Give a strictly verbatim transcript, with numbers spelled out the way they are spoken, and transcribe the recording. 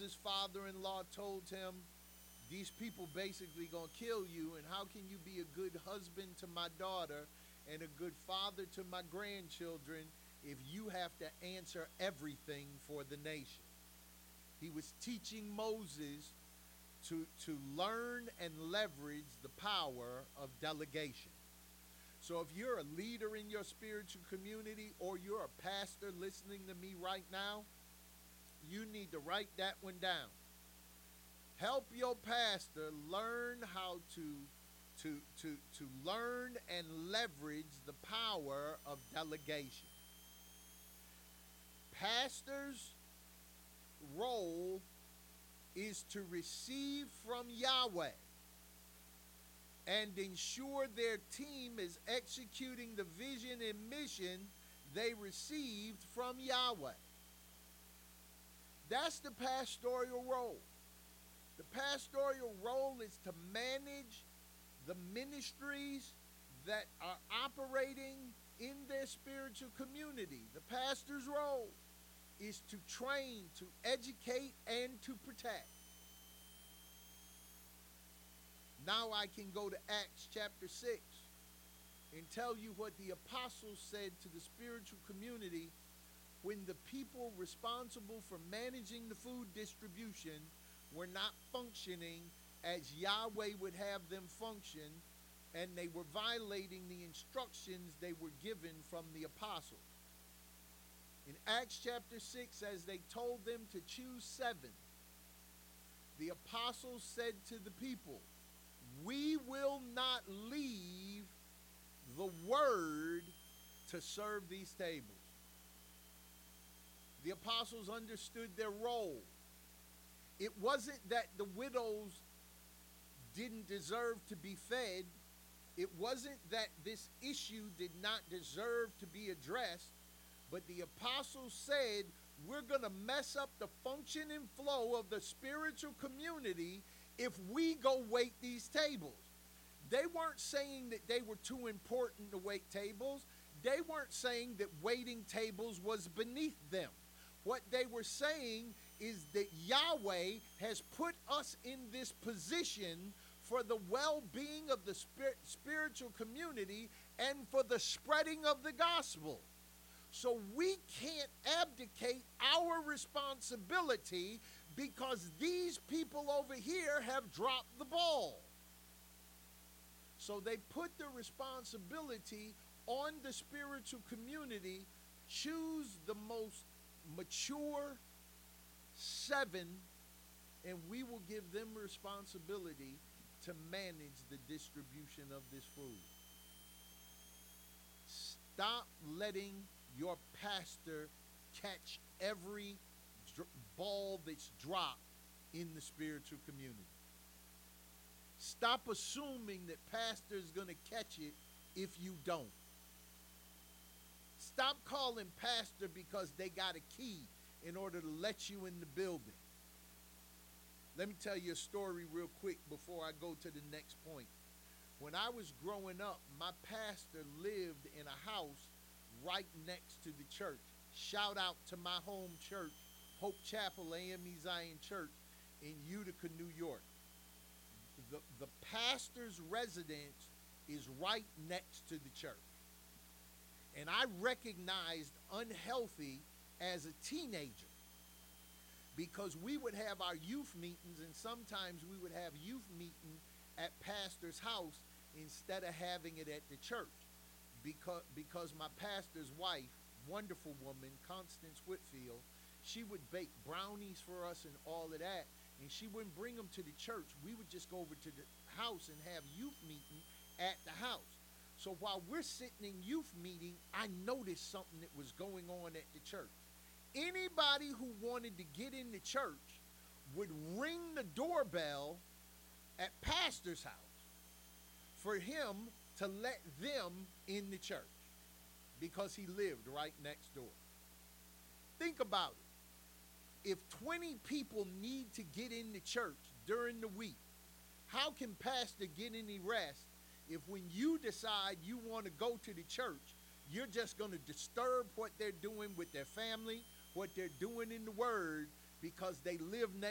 Moses' father-in-law told him, these people basically gonna kill you, and how can you be a good husband to my daughter and a good father to my grandchildren if you have to answer everything for the nation? He was teaching Moses to, to learn and leverage the power of delegation. So if you're a leader in your spiritual community, or you're a pastor listening to me right now, you need to write that one down. Help your pastor learn how to, to, to, to learn and leverage the power of delegation. Pastors' role is to receive from Yahweh and ensure their team is executing the vision and mission they received from Yahweh. That's the pastoral role. The pastoral role is to manage the ministries that are operating in their spiritual community. The pastor's role is to train, to educate, and to protect. Now I can go to Acts chapter six and tell you what the apostles said to the spiritual community when the people responsible for managing the food distribution were not functioning as Yahweh would have them function, and they were violating the instructions they were given from the apostles. In Acts chapter six, as they told them to choose seven, the apostles said to the people, we will not leave the word to serve these tables. The apostles understood their role. It wasn't that the widows didn't deserve to be fed. It wasn't that this issue did not deserve to be addressed. But the apostles said, we're going to mess up the function and flow of the spiritual community if we go wait these tables. They weren't saying that they were too important to wait tables. They weren't saying that waiting tables was beneath them. What they were saying is that Yahweh has put us in this position for the well-being of the spir- spiritual community and for the spreading of the gospel. So we can't abdicate our responsibility because these people over here have dropped the ball. So they put the responsibility on the spiritual community. Choose the most mature seven, and we will give them responsibility to manage the distribution of this food. Stop letting your pastor catch every dr- ball that's dropped in the spiritual community. Stop assuming that pastor is going to catch it if you don't. Stop calling pastor because they got a key in order to let you in the building. Let me tell you a story real quick before I go to the next point. When I was growing up, my pastor lived in a house right next to the church. Shout out to my home church, Hope Chapel A M E Zion Church in Utica, New York. The, the pastor's residence is right next to the church. And I recognized unhealthy as a teenager because we would have our youth meetings, and sometimes we would have youth meeting at pastor's house instead of having it at the church. Because, because my pastor's wife, wonderful woman, Constance Whitfield, she would bake brownies for us and all of that, and she wouldn't bring them to the church. We would just go over to the house and have youth meeting at the house. So while we're sitting in youth meeting, I noticed something that was going on at the church. Anybody who wanted to get in the church would ring the doorbell at pastor's house for him to let them in the church because he lived right next door. Think about it. If twenty people need to get in the church during the week, how can pastor get any rest if when you decide you want to go to the church, you're just going to disturb what they're doing with their family, what they're doing in the word, because they live next